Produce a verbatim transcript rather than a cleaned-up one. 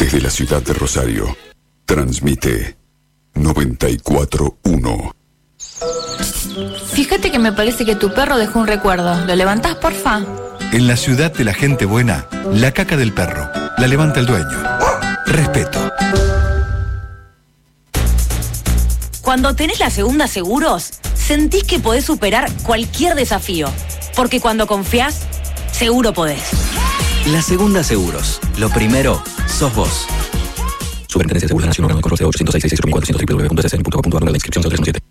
Desde la ciudad de Rosario, transmite noventa y cuatro uno. Fíjate que me parece que tu perro dejó un recuerdo. ¿Lo levantás, porfa? En la ciudad de la gente buena, la caca del perro la levanta el dueño. Respeto. Cuando tenés la Segunda Seguros, sentís que podés superar cualquier desafío. Porque cuando confiás, seguro podés. La Segunda Seguros. Lo primero, sos vos. Superintendencia de Seguros de la Nación, ochocientos seis, seiscientos seis, cuatrocientos, w w w punto s s n punto co punto a r, la inscripción cero tres uno siete.